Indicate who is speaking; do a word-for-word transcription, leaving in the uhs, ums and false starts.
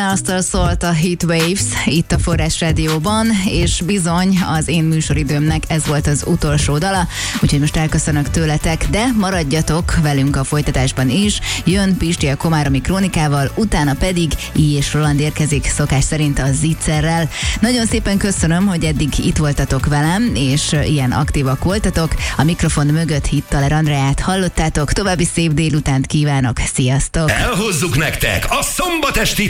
Speaker 1: Aztán szólt a Heat Waves itt a Forrás Rádióban, és bizony az én műsoridőmnek ez volt az utolsó dala, úgyhogy most elköszönök tőletek, de maradjatok velünk a folytatásban is. Jön Pisti a Komáromi Krónikával, utána pedig I. és Roland érkezik szokás szerint a Zitzerrel. Nagyon szépen köszönöm, hogy eddig itt voltatok velem, és ilyen aktívak voltatok. A mikrofon mögött Hittaler Andreát hallottátok. További szép délutánt kívánok. Sziasztok!
Speaker 2: Elhozzuk nektek a szombatesti